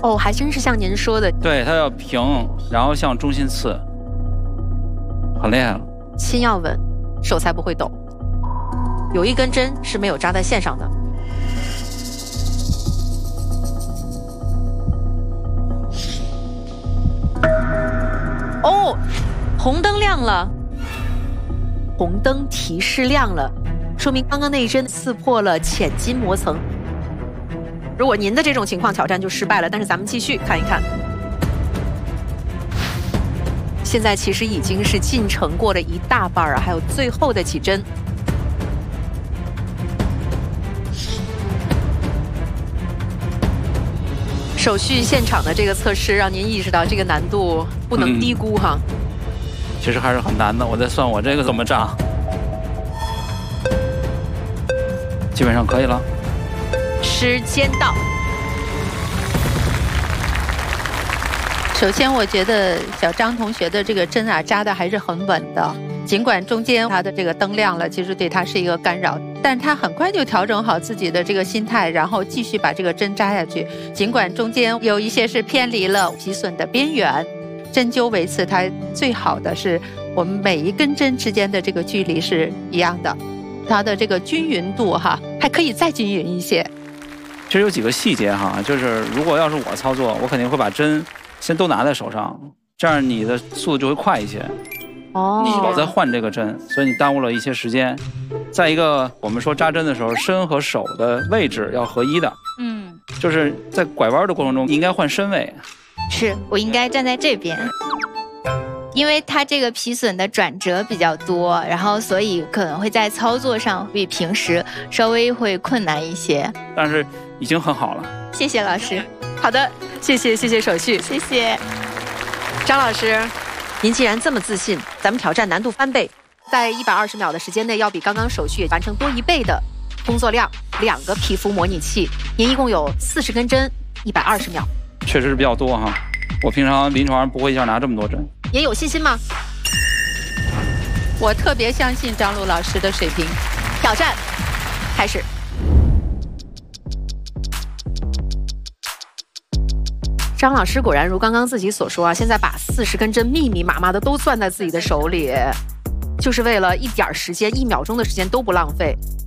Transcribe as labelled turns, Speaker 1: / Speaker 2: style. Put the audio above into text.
Speaker 1: 哦，还真是像您说的，
Speaker 2: 对，它要平，然后向中心刺，很厉害了。
Speaker 1: 心要稳，手才不会抖。有一根针是没有扎在线上的。哦，红灯亮了，红灯提示亮了，说明刚刚那一针刺破了浅筋膜层。如果您的这种情况挑战就失败了，但是咱们继续看一看。现在其实已经是进程过了一大半啊，还有最后的几针。手续现场的这个测试，让您意识到这个难度不能低估哈。
Speaker 2: 其实还是很难的，我在算我这个怎么扎，基本上可以了。
Speaker 1: 时间到。
Speaker 3: 首先，我觉得小张同学的这个针啊扎的还是很稳的，尽管中间他的这个灯亮了，其实对他是一个干扰，但他很快就调整好自己的这个心态，然后继续把这个针扎下去。尽管中间有一些是偏离了皮损的边缘，针灸维刺它最好的是我们每一根针之间的这个距离是一样的，它的这个均匀度哈还可以再均匀一些。
Speaker 2: 其实有几个细节哈，就是如果要是我操作，我肯定会把针先都拿在手上，这样你的速度就会快一些。
Speaker 1: 哦，
Speaker 2: 你老在换这个针，所以你耽误了一些时间。再一个，我们说扎针的时候，身和手的位置要合一的。就是在拐弯的过程中，应该换身位。
Speaker 4: 是我应该站在这边，因为它这个皮损的转折比较多，然后所以可能会在操作上比平时稍微会困难一些。
Speaker 2: 但是已经很好了。
Speaker 4: 谢谢老师。
Speaker 1: 好的，谢谢手续，
Speaker 4: 谢谢
Speaker 1: 张老师。您既然这么自信，咱们挑战难度翻倍，在120秒的时间内，要比刚刚手续完成多1倍的工作量，2个皮肤模拟器，您一共有40根针，120秒，
Speaker 2: 确实是比较多哈。我平常临床上不会一下拿这么多针。
Speaker 1: 也有信心吗？
Speaker 3: 我特别相信张璐老师的水平。
Speaker 1: 挑战开始。张老师果然如刚刚自己所说啊，现在把40根针密密麻麻的都攥在自己的手里，就是为了一点时间，1秒钟的时间都不浪费。